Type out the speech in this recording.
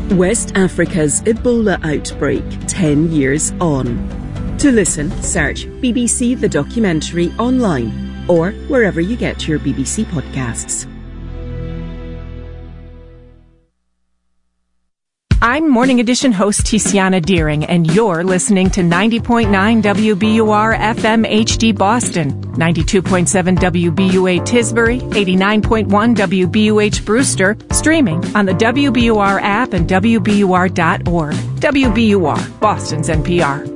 West Africa's Ebola outbreak 10 years on. To listen, search BBC The Documentary online or wherever you get your BBC podcasts. I'm Morning Edition host Tiziana Deering, and you're listening to 90.9 WBUR FM HD Boston, 92.7 WBUA Tisbury, 89.1 WBUH Brewster, streaming on the WBUR app and WBUR.org. WBUR, Boston's NPR.